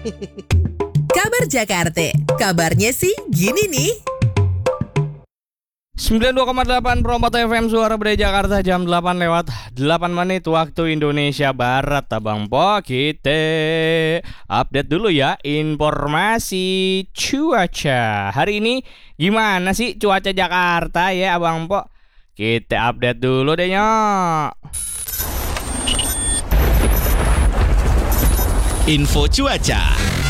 Kabar Jakarta, kabarnya sih gini nih. 92,8 Promoto FM Suara Budaya Jakarta, jam 8 lewat 8 menit waktu Indonesia Barat. Abang Po, kita update dulu ya informasi cuaca. Hari ini gimana sih cuaca Jakarta ya Abang Po? Kita update dulu deh nyok. Info cuaca.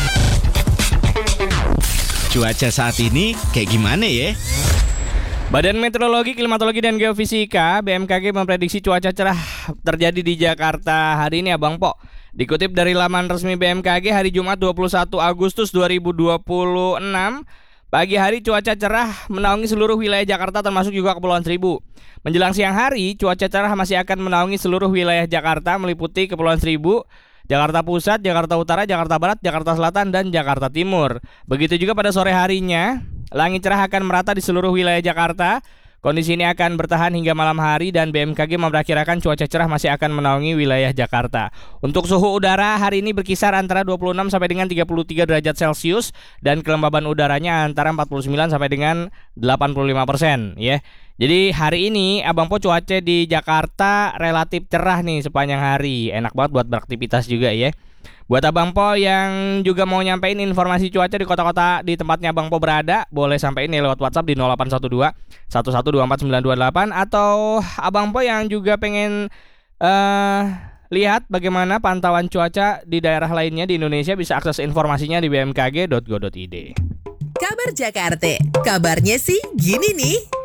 Cuaca saat ini kayak gimana ya? Badan Meteorologi, Klimatologi, dan Geofisika (BMKG) memprediksi cuaca cerah terjadi di Jakarta hari ini Abang Po. Dikutip dari laman resmi BMKG hari Jumat 21 Agustus 2026, pagi hari cuaca cerah menaungi seluruh wilayah Jakarta termasuk juga Kepulauan Seribu. Menjelang siang hari, cuaca cerah masih akan menaungi seluruh wilayah Jakarta meliputi Kepulauan Seribu, Jakarta Pusat, Jakarta Utara, Jakarta Barat, Jakarta Selatan, dan Jakarta Timur. Begitu juga pada sore harinya, langit cerah akan merata di seluruh wilayah Jakarta. Kondisi ini akan bertahan hingga malam hari dan BMKG memperkirakan cuaca cerah masih akan menaungi wilayah Jakarta. Untuk suhu udara hari ini berkisar antara 26 sampai dengan 33 derajat Celcius dan kelembaban udaranya antara 49 sampai dengan 85% ya. Jadi hari ini Abang Po cuaca di Jakarta relatif cerah nih sepanjang hari. Enak banget buat beraktivitas juga ya. Buat Abang Po yang juga mau nyampein informasi cuaca di kota-kota di tempatnya Abang Po berada, boleh sampein nih lewat WhatsApp di 0812 1124 928, atau Abang Po yang juga pengen lihat bagaimana pantauan cuaca di daerah lainnya di Indonesia bisa akses informasinya di bmkg.go.id. Kabar Jakarta, kabarnya sih gini nih.